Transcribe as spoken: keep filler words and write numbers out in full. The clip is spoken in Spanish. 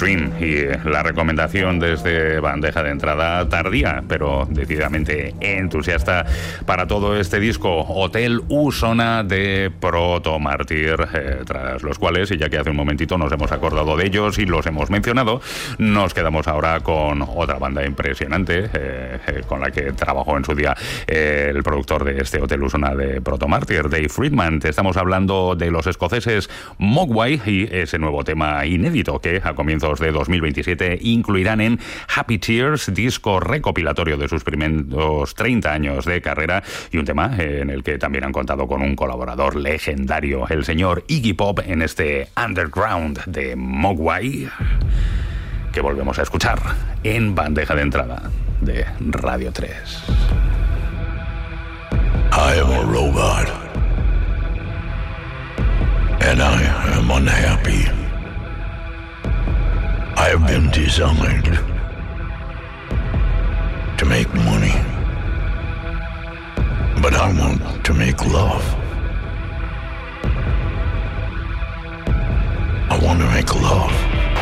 Swing y la recomendación desde bandeja de entrada tardía, pero decididamente entusiasta para todo este disco, Hotel Usona de Proto Martyr, eh, tras los cuales, y ya que hace un momentito nos hemos acordado de ellos y los hemos mencionado, nos quedamos ahora con otra banda impresionante, eh, eh, con la que trabajó en su día eh, el productor de este Hotel Usona de Proto Martyr, Dave Friedman. Te estamos hablando de los escoceses Mogwai y ese nuevo tema inédito que a comienzos de dos mil veintisiete incluirán en Happy Tears, disco recopilatorio de sus primeros treinta años de carrera, y un tema en el que también han contado con un colaborador legendario, el señor Iggy Pop, en este Underground de Mogwai, que volvemos a escuchar en bandeja de entrada de Radio tres. I am a robot, and I am unhappy. I have been designed to make money, but I want to make love. I want to make love.